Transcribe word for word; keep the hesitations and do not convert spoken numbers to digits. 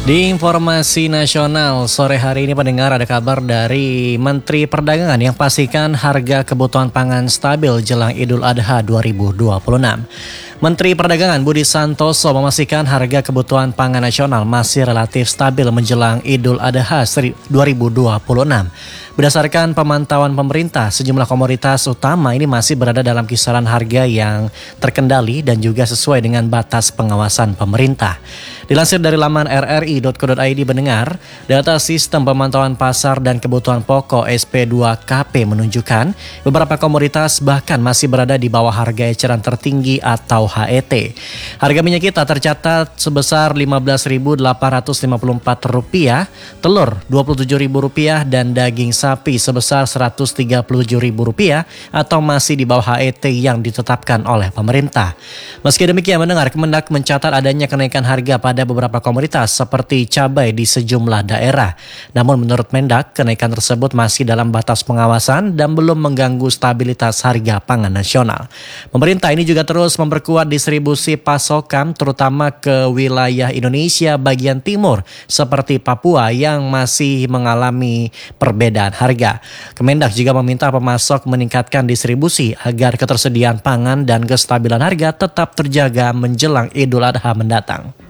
Di informasi nasional sore hari ini pendengar ada kabar dari Menteri Perdagangan yang pastikan harga kebutuhan pangan stabil jelang Idul Adha dua ribu dua puluh enam. Menteri Perdagangan Budi Santoso memastikan harga kebutuhan pangan nasional masih relatif stabil menjelang Idul Adha dua ribu dua puluh enam. Berdasarkan pemantauan pemerintah, sejumlah komoditas utama ini masih berada dalam kisaran harga yang terkendali dan juga sesuai dengan batas pengawasan pemerintah. Dilansir dari laman r r i titik co titik i d mendengar, data sistem pemantauan pasar dan kebutuhan pokok S P dua K P menunjukkan beberapa komoditas bahkan masih berada di bawah harga eceran tertinggi atau H E T. Harga minyak kita tercatat sebesar lima belas ribu delapan ratus lima puluh empat rupiah, telur dua puluh tujuh ribu rupiah dan daging sapi sebesar seratus tiga puluh tujuh ribu rupiah atau masih di bawah H E T yang ditetapkan oleh pemerintah. Meski demikian mendengar, Kemendak mencatat adanya kenaikan harga pada beberapa komoditas seperti cabai di sejumlah daerah. Namun menurut Mendak, kenaikan tersebut masih dalam batas pengawasan dan belum mengganggu stabilitas harga pangan nasional. Pemerintah ini juga terus memperkuat distribusi pasokan terutama ke wilayah Indonesia bagian timur seperti Papua yang masih mengalami perbedaan harga. Kemendak juga meminta pemasok meningkatkan distribusi agar ketersediaan pangan dan kestabilan harga tetap terjaga menjelang Idul Adha mendatang.